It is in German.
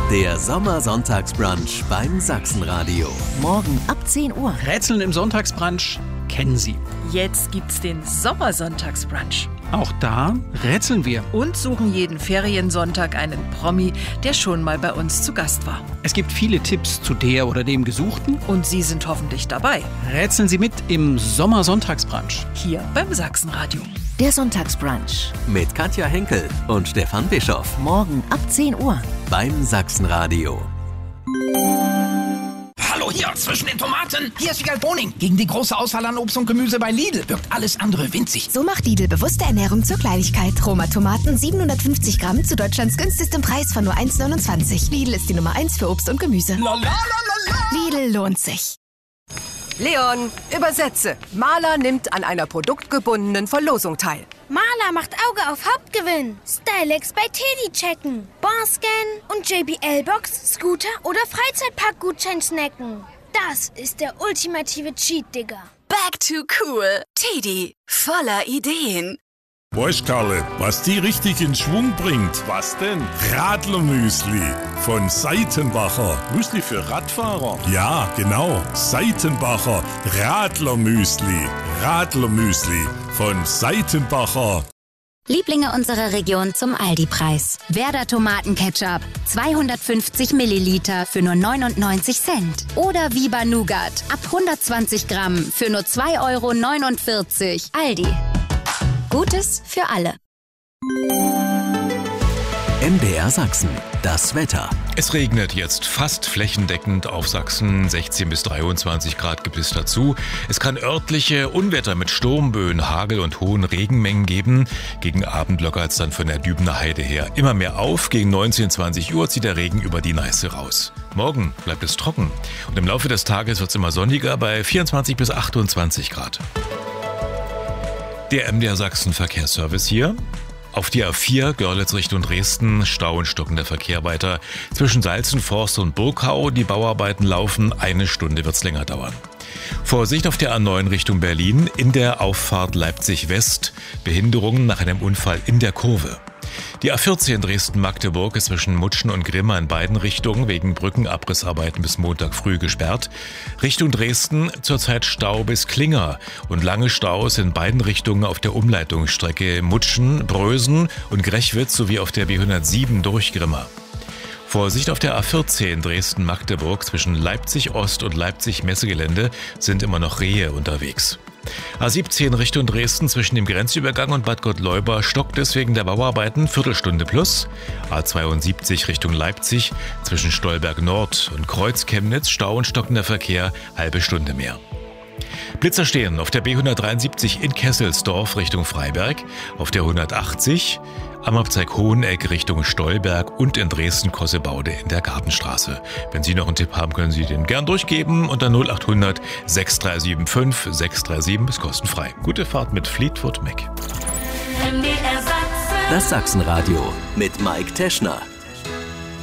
Der Sommersonntagsbrunch beim Sachsenradio. Morgen ab 10 Uhr. Rätseln im Sonntagsbrunch kennen Sie. Jetzt gibt's den Sommersonntagsbrunch. Auch da rätseln wir. Und suchen jeden Feriensonntag einen Promi, der schon mal bei uns zu Gast war. Es gibt viele Tipps zu der oder dem Gesuchten. Und Sie sind hoffentlich dabei. Rätseln Sie mit im Sommersonntagsbrunch. Hier beim Sachsenradio. Der Sonntagsbrunch mit Katja Henkel und Stefan Bischoff. Morgen ab 10 Uhr beim Sachsenradio. Hallo hier, zwischen den Tomaten. Hier ist Wiegald Boning. Gegen die große Auswahl an Obst und Gemüse bei Lidl wirkt alles andere winzig. So macht Lidl bewusste Ernährung zur Kleinigkeit. Roma Tomaten 750 Gramm zu Deutschlands günstigstem Preis von nur 1,29. Lidl ist die Nummer 1 für Obst und Gemüse. Lidl lohnt sich. Leon, übersetze. Maler nimmt an einer produktgebundenen Verlosung teil. Maler macht Auge auf Hauptgewinn. Stylex bei Teddy checken. Barscan und JBL-Box, Scooter oder Freizeitpark-Gutschein snacken. Das ist der ultimative Cheat, Digga. Back to cool. Teddy, voller Ideen. Weißt, Karle, was die richtig in Schwung bringt? Was denn? Radlermüsli von Seitenbacher. Müsli für Radfahrer? Ja, genau. Seitenbacher Radlermüsli. Radlermüsli von Seitenbacher. Lieblinge unserer Region zum Aldi-Preis. Werder Tomatenketchup, 250 Milliliter für nur 99 Cent. Oder Viva Nougat, ab 120 Gramm für nur 2,49 €. Aldi. Gutes für alle. MDR Sachsen, das Wetter. Es regnet jetzt fast flächendeckend auf Sachsen. 16 bis 23 Grad gibt es dazu. Es kann örtliche Unwetter mit Sturmböen, Hagel und hohen Regenmengen geben. Gegen Abend lockert es dann von der Dübener Heide her immer mehr auf. Gegen 19, 20 Uhr zieht der Regen über die Neiße raus. Morgen bleibt es trocken. Und im Laufe des Tages wird es immer sonniger bei 24 bis 28 Grad. Der MDR Sachsen Verkehrsservice hier. Auf die A4 Görlitz Richtung Dresden, Stau und stockender Verkehr weiter. Zwischen Salzenforst und Burgau, die Bauarbeiten laufen, 1 Stunde wird es länger dauern. Vorsicht auf der A9 Richtung Berlin, in der Auffahrt Leipzig West, Behinderungen nach einem Unfall in der Kurve. Die A14 Dresden-Magdeburg ist zwischen Mutschen und Grimma in beiden Richtungen wegen Brückenabrissarbeiten bis Montag früh gesperrt. Richtung Dresden zurzeit Stau bis Klinger und lange Staus in beiden Richtungen auf der Umleitungsstrecke Mutschen, Brösen und Grechwitz sowie auf der B107 durch Grimma. Vorsicht auf der A14 Dresden-Magdeburg zwischen Leipzig-Ost und Leipzig-Messegelände sind immer noch Rehe unterwegs. A17 Richtung Dresden zwischen dem Grenzübergang und Bad Gottleuba stockt es wegen der Bauarbeiten Viertelstunde plus. A72 Richtung Leipzig zwischen Stolberg Nord und Kreuz-Chemnitz Stau und stockender Verkehr halbe Stunde mehr. Blitzer stehen auf der B173 in Kesselsdorf Richtung Freiberg, auf der 180 am Abzweig Hoheneck Richtung Stolberg und in Dresden-Kossebaude in der Gartenstraße. Wenn Sie noch einen Tipp haben, können Sie den gern durchgeben unter 0800 6375 637, ist kostenfrei. Gute Fahrt mit Fleetwood Mac. Das Sachsenradio mit Mike Teschner.